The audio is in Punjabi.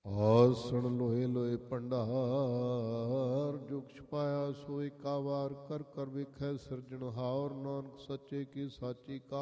ਆਸਣ ਲੋਏ ਲੋਏ ਭੰਡਾਰ, ਜੁਗ ਛਪਾਇਆ ਸੋ ਏਕਾ ਵਾਰ, ਕਰ ਕਰ ਵੇਖੈ ਸਿਰਜਣਹਾਰ। ਨਾਨਕ ਸੱਚੇ ਕੀ ਸਾਚੀ ਕਾ